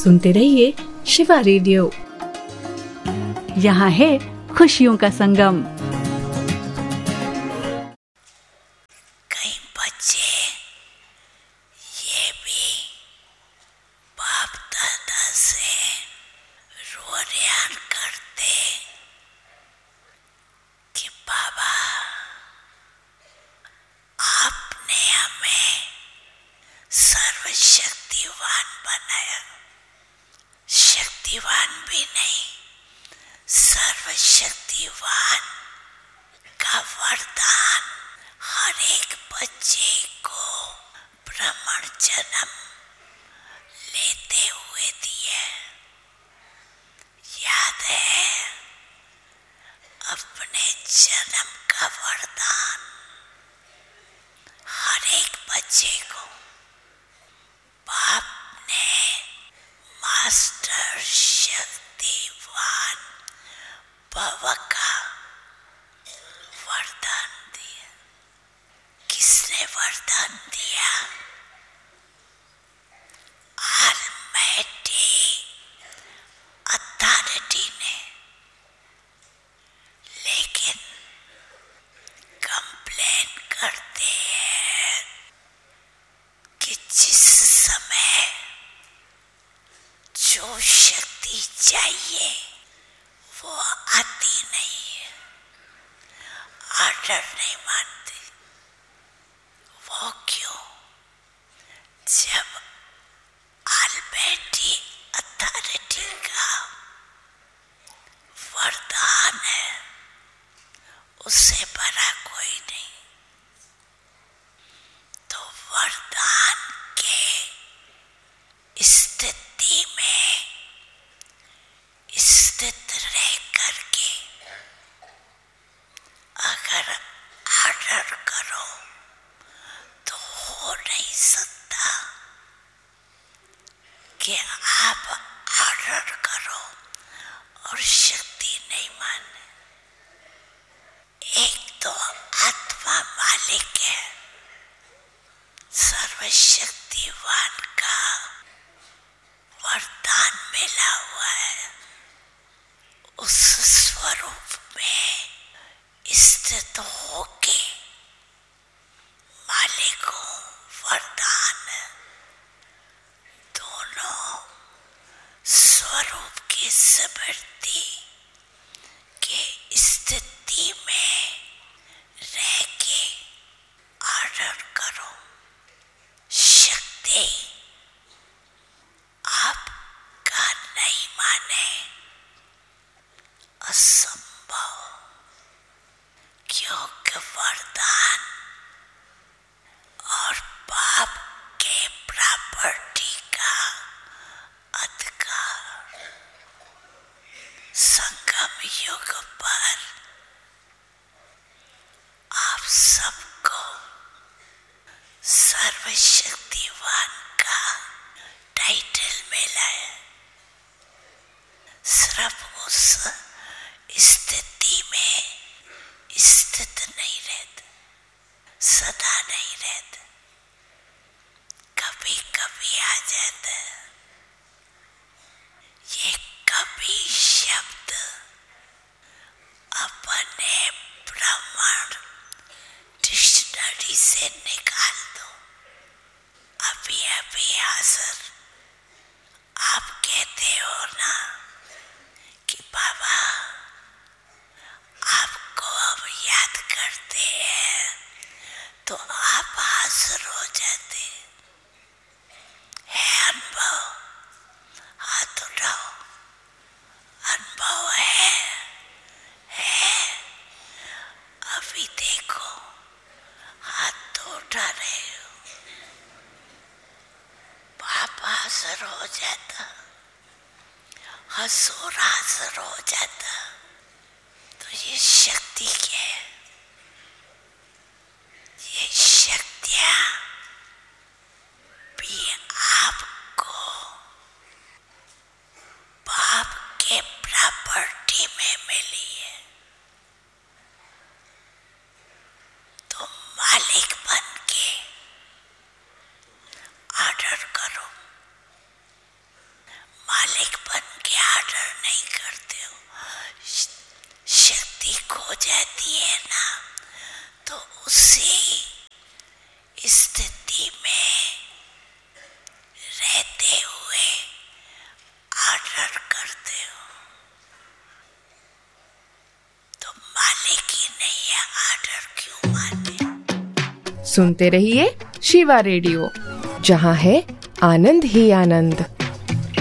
सुनते रहिए शिवा रेडियो। यहाँ है खुशियों का संगम। कई बच्चे ये भी बाप दादा से रोरियान करते कि बाबा आपने हमें सर्वशक्तिवान बनाया। शक्तिवान भी नहीं, सर्वशक्तिवान का वरदान हर एक बच्चे को ब्राह्मण जन्म लेते हुए दिए। याद है अपने जन्म का वरदान हर एक बच्चे को बाप ने मास्टर शक्तिवान भव का वरदान दिया। किसने वरदान दिया? ऑलमाइटी अथॉरिटी ने। लेकिन कंप्लेन करते हैं कि जिस समय जो शक्ति चाहिए वो आती नहीं है, ऑर्डर नहीं मानती। वो क्यों? जब ऑलमाइटी अथॉरिटी का वरदान है, उससे बड़ा कोई नहीं। तो वरदान के स्थिति में स्थित रह करके अगर ऑर्डर करो तो हो नहीं सकता कि आप ऑर्डर करो और शक्ति नहीं माने। एक तो आत्मा मालिक है, सर्वशक्तिवान का वरदान मिला हुआ है। उस स्वरूप में स्थित होके मालिक को वरदान दोनों स्वरूप की समृद्धि के स्थिति में रह के ऑर्डर करो। शक्ति आपका नहीं माने असंभव, क्योंकि वरदान और पाप के प्रॉपर्टी का अधिकार संगम युग पर आप सबको सर्वशक्तिवान का टाइटल मिला है। सिर्फ उस स्थिति में स्थित नहीं रहते, सदा नहीं रहते, कभी कभी आ जाते। ये कभी शब्द अपने ब्राह्मण डिक्शनरी से निकाल दो। अभी अभी हाजिर आप कहते हो ना कि बाबा आपको हम याद करते हैं, तो आप हाजिर हो जाते हैं। अनुभव, हाथ उठाओ। अनुभव है? अभी देखो हाथ तो उठा रहे हो। बाप हाजिर हो जाता, हजूर हाजिर हो जाता, तो ये शक्ति क्या है? ये शक्तियाँ भी आपको बाप के प्रॉपर्टी में मिली है। तो मालिक बन के ऑर्डर करो। नहीं करते हो, शक्ति खो जाती है ना, तो उसी स्थिति में रहते हुए ऑर्डर करते हो, तो मालिक ही नहीं है, ऑर्डर क्यों माने। सुनते रहिए शिवा रेडियो, जहाँ है आनंद ही आनंद।